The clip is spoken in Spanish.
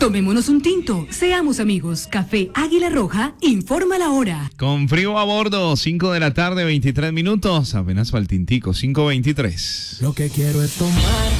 Tomémonos un tinto, seamos amigos. Café Águila Roja, informa la hora. Con frío a bordo, 5 de la tarde, 23 minutos. Apenas para el tintico, 5:23. Lo que quiero es tomar